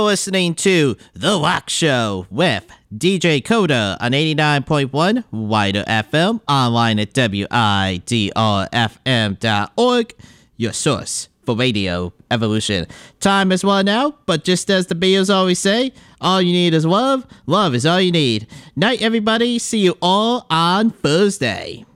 listening to The Rock Show with DJ Coda on 89.1 Wider FM, online at WIDRFM.org, your source for radio evolution. Time is one now, but just as the Beatles always say, all you need is love. Love is all you need. Night, everybody. See you all on Thursday.